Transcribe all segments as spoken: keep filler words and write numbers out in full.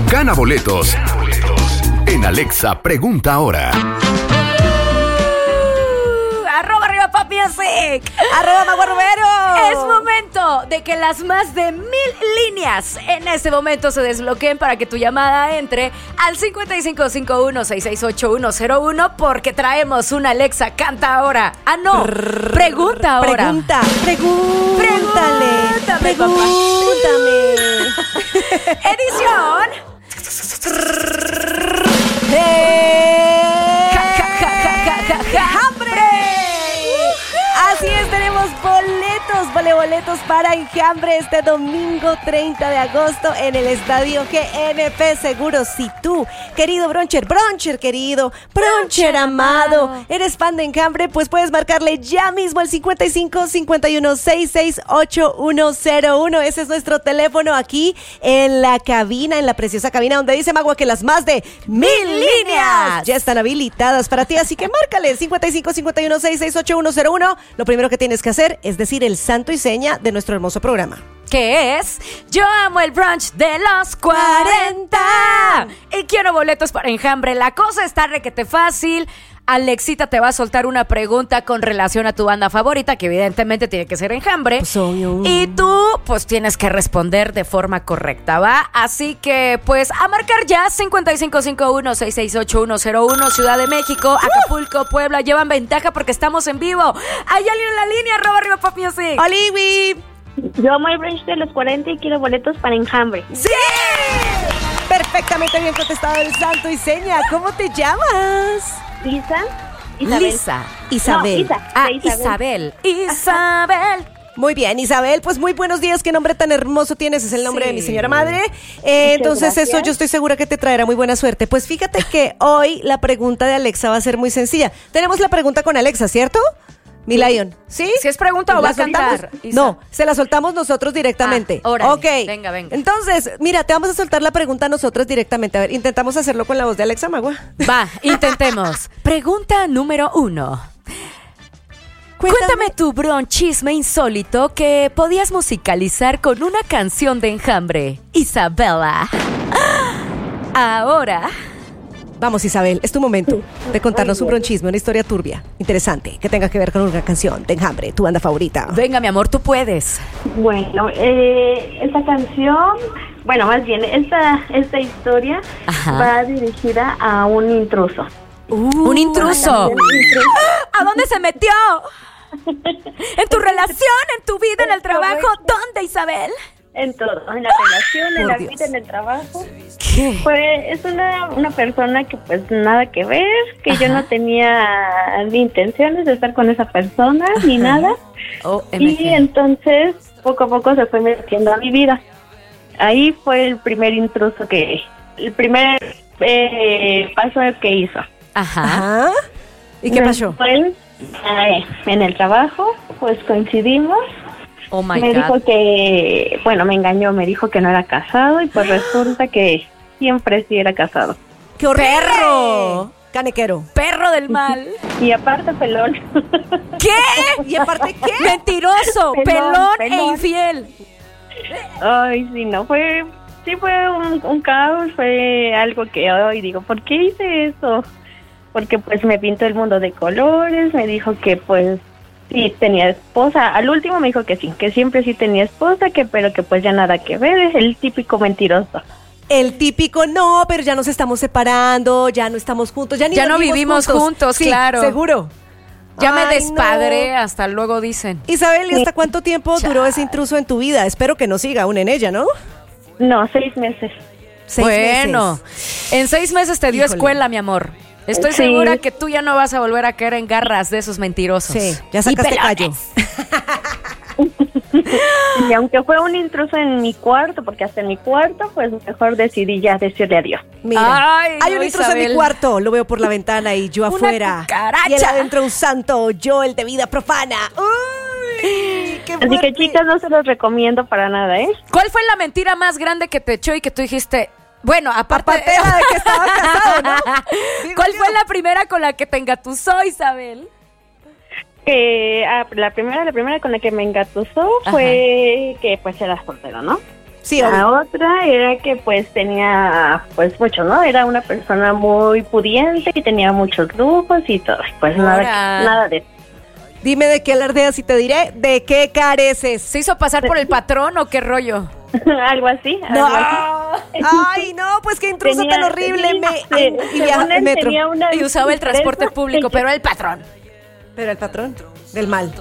Gana boletos en Alexa Pregunta Ahora. Arroba arriba papi Music. Arroba Magua Romero. Es momento de que las más de mil líneas en este momento se desbloqueen para que tu llamada entre al cincuenta y cinco cincuenta y uno sesenta y seis ochenta y uno cero uno, porque traemos una Alexa Canta Ahora. Ah, no. Pregunta Ahora. Pregunta. Pregúntale. Pregúntame, Pregúntame. Edición. ¡Eh! Ja, ja, ja, ja, ja, ja, ja. ¡Hambre! Así es, tenemos boletos, vale boletos para Enjambre este domingo treinta de agosto en el Estadio G N P Seguros. Si tú, querido Broncher, Broncher querido, Broncher amado, eres fan de Enjambre, pues puedes marcarle ya mismo al cincuenta y cinco cincuenta y uno sesenta y seis ochenta y uno cero uno. Ese es nuestro teléfono aquí en la cabina, en la preciosa cabina donde dice Magua que las más de mil líneas ya están habilitadas para ti, así que márcale cincuenta y cinco cincuenta y uno sesenta y seis ochenta y uno cero uno. Lo primero que tienes que hacer es decir el santo y seña de nuestro hermoso programa, que es Yo amo el brunch de los cuarenta y quiero boletos para Enjambre. La cosa está requete fácil. Alexita te va a soltar una pregunta con relación a tu banda favorita, que evidentemente tiene que ser Enjambre. Pues obvio. Y tú, pues tienes que responder de forma correcta, ¿va? Así que, pues, a marcar ya cincuenta y cinco cincuenta y uno sesenta y seis ochenta y uno cero uno, Ciudad de México, Acapulco, Puebla, llevan ventaja porque estamos en vivo. Hay alguien en la línea, arroba arriba Pop Music. ¡Oliwi! Yo amo el brunch de los cuarenta y quiero boletos para Enjambre. ¡Sí! Perfectamente bien contestado el santo y seña. ¿Cómo te llamas? Lisa. Isabel. Lisa. Isabel. No, Isa, Ah, de Isabel. Isabel. Muy bien, Isabel, pues muy buenos días. ¿Qué nombre tan hermoso tienes? Es el nombre Sí. de mi señora madre. Eh, entonces gracias. eso yo estoy segura que te traerá muy buena suerte. Pues fíjate que hoy la pregunta de Alexa va a ser muy sencilla. Tenemos la pregunta con Alexa, ¿cierto? Mi Lion, ¿sí? Si es pregunta o ¿La va a soltamos? cantar, Isa. No, se la soltamos nosotros directamente. Ah, órale. Ok. Venga, venga. Entonces, mira, te vamos a soltar la pregunta nosotros directamente. A ver, intentamos hacerlo con la voz de Alexa Magua. Va, intentemos. Pregunta número uno. Cuéntame tu bronchisme insólito que podías musicalizar con una canción de Enjambre. Isabela. Ahora. Vamos, Isabel, es tu momento de contarnos un bronchisme, una historia turbia, interesante, que tenga que ver con una canción de Enjambre, tu banda favorita. Venga, mi amor, tú puedes. Bueno, eh, esta canción, bueno, más bien, esta, esta historia Ajá. va dirigida a un intruso. Uh, un intruso. ¿A dónde se metió? ¿En tu relación, en tu vida, en el trabajo? ¿Dónde, Isabel? En todo, en la relación, en Por la Dios. vida, en el trabajo. ¿Qué? Pues es una, una persona que pues nada que ver, que yo no tenía ni intenciones de estar con esa persona, ni nada. O M G. Y entonces poco a poco se fue metiendo a mi vida. Ahí fue el primer intruso que, el primer eh, paso que hizo. Ajá. Ajá. ¿Y qué pasó? Después, eh, en el trabajo, pues coincidimos. Oh my me God. dijo que, bueno, me engañó, me dijo que no era casado y pues resulta que siempre sí era casado. ¡Qué horrible! ¡Perro! Canequero. Perro del mal. Y aparte pelón. ¿Qué? ¿Y aparte qué? Mentiroso, pelón, Pelón, e pelón. infiel. Ay, sí, no, fue, sí fue un, un caos, fue algo que hoy digo, ¿por qué hice eso? Porque pues me pintó el mundo de colores, me dijo que pues sí tenía esposa, al último me dijo que sí, que siempre sí tenía esposa, que pero que pues ya nada que ver, es el típico mentiroso. El típico, no, pero ya nos estamos separando, ya no estamos juntos, ya ni Ya no vivimos juntos, Sí, claro. seguro. Ya me Ay, despadré, no. hasta luego dicen. Isabel, ¿y hasta cuánto tiempo duró Chale. ese intruso en tu vida? Espero que no siga aún en ella, ¿no? No, seis meses. Seis Bueno, meses. en seis meses te dio Híjole. escuela, mi amor. Estoy Sí. segura que tú ya no vas a volver a caer en garras de esos mentirosos. Sí, ya Y sacaste pelones. callo. Y aunque fue un intruso en mi cuarto, porque hasta en mi cuarto, pues mejor decidí ya decirle adiós. Mira, Ay, hay no, un intruso en mi Isabel. cuarto, lo veo por la ventana y yo Una afuera. cucaracha. Y él adentro un santo, yo el de vida profana. Uy, qué Así fuerte. que chicas, no se los recomiendo para nada, ¿eh? ¿Cuál fue la mentira más grande que te echó y que tú dijiste? Bueno, aparte, Aparte de la de que estaba casado, ¿no? Digo ¿cuál yo. fue la primera con la que te engatusó, Isabel? Que ah, la primera la primera con la que me engatusó Ajá. fue que pues era soltero, ¿no? Sí, La obvio. otra era que pues tenía pues mucho, ¿no? Era una persona muy pudiente y tenía muchos lujos y todo. Pues nada, Ahora. nada de eso. Dime de qué alardeas y te diré de qué careces. ¿Se hizo pasar por el patrón o qué rollo? Algo así. No. Algo así. Ay, no, pues qué intruso Tenía- tan horrible. sí, Me, se- ay, y según viaja en él metro. tenía una Y usaba el transporte empresa público, que- pero era el patrón. Pero el patrón del mal.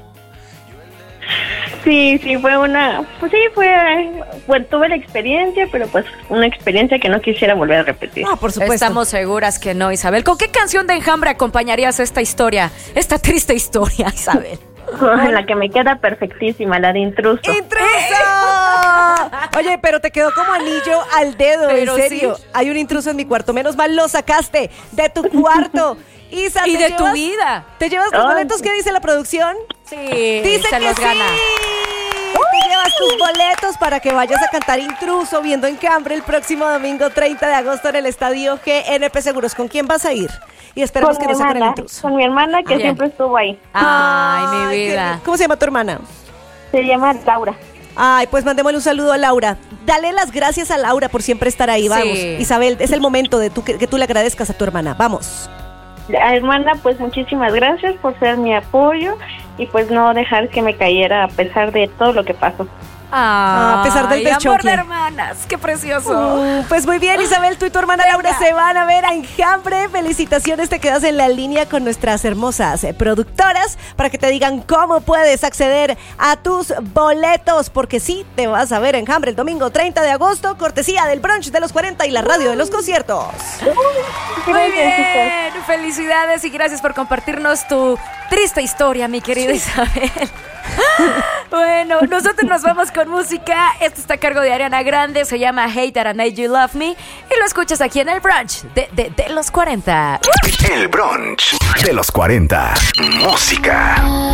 Sí, sí, fue una... Pues sí, fue... Bueno, tuve la experiencia, pero pues una experiencia que no quisiera volver a repetir. No, por supuesto. Estamos seguras que no, Isabel. ¿Con qué canción de Enjambre acompañarías esta historia? Esta triste historia, Isabel. La que me queda perfectísima, la de Intruso. ¡Intruso! Oye, pero te quedó como anillo al dedo, Pero en serio. sí. Hay un intruso en mi cuarto. Menos mal lo sacaste de tu cuarto. Isa, Y ¿te de tu llevas- vida. ¿Te llevas los Ay. boletos? ¿Qué dice la producción? Sí, Dice se que los sí. gana. Te llevas tus boletos para que vayas a cantar Intruso viendo Enjambre el próximo domingo treinta de agosto en el estadio G N P Seguros. ¿Con quién vas a ir? Y esperamos que mi no saquen el hermana, intruso. con mi hermana que Ah, bien. siempre estuvo ahí. Ay, mi qué vida. bien. ¿Cómo se llama tu hermana? Se llama Laura. Ay, pues mandémosle un saludo a Laura. Dale las gracias a Laura por siempre estar ahí. Vamos. Sí. Isabel, es el momento de tú, que, que tú le agradezcas a tu hermana. Vamos. La hermana, pues muchísimas gracias por ser mi apoyo y pues no dejar que me cayera a pesar de todo lo que pasó. A pesar del Ay, amor deschoque. de hermanas, qué precioso. Uh, pues muy bien, Isabel, tú y tu hermana Laura se van a ver a Enjambre. Felicitaciones, te quedas en la línea con nuestras hermosas eh, productoras para que te digan cómo puedes acceder a tus boletos, porque sí, te vas a ver a Enjambre el domingo treinta de agosto, cortesía del brunch de los cuarenta y la radio de los conciertos. Muy bien, felicidades y gracias por compartirnos tu triste historia, mi querida Isabel. Bueno, nosotros nos vamos con música. Esto está a cargo de Ariana Grande, se llama Hate That I Made You Love Me y lo escuchas aquí en el brunch de, de, de los cuarenta. El brunch de los cuarenta. Música.